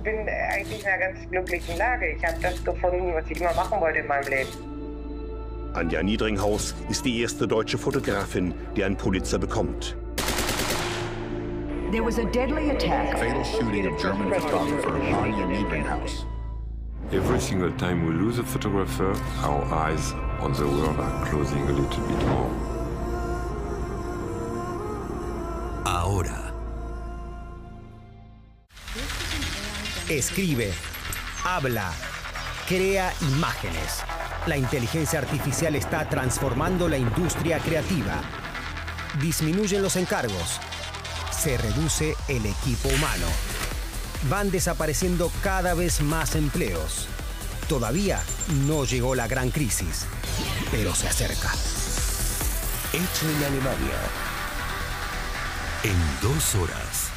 bin eigentlich in einer ganz glücklichen Lage. Ich habe das gefunden, was ich immer machen wollte in meinem Leben. Anja Niedringhaus ist die erste deutsche Fotografin, die einen Pulitzer bekommt. There was a deadly attack. Fatal shooting of German photographer Anja Niedringhaus. Every single time we lose a photographer, our eyes on the world are closing a little bit more. Ahora. Escribe, habla, crea imágenes. La inteligencia artificial está transformando la industria creativa. Disminuyen los encargos. Se reduce el equipo humano. Van desapareciendo cada vez más empleos. Todavía no llegó la gran crisis, pero se acerca. Hecho en Alemania. En 2 horas.